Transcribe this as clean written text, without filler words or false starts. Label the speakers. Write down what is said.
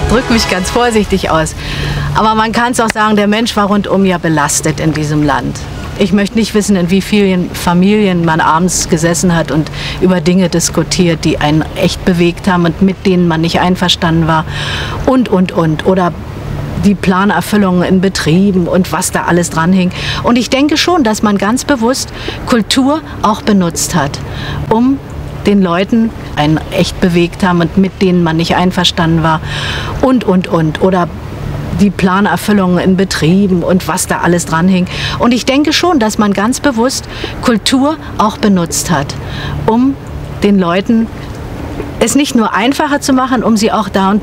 Speaker 1: drücke mich ganz vorsichtig aus. Aber man kann es auch sagen, der Mensch war rundum ja belastet in diesem Land. Ich möchte nicht wissen, in wie vielen Familien man abends gesessen hat und über Dinge diskutiert, die einen echt bewegt haben und mit denen man nicht einverstanden war. Und. Oder die Planerfüllung in Betrieben und was da alles dran hing. Und ich denke schon, dass man ganz bewusst Kultur auch benutzt hat, um den Leuten einen echt bewegt haben und mit denen man nicht einverstanden war. Und. Oder die Planerfüllung in Betrieben und was da alles dran hing. Und ich denke schon, dass man ganz bewusst Kultur auch benutzt hat, um den Leuten es nicht nur einfacher zu machen, um sie auch da und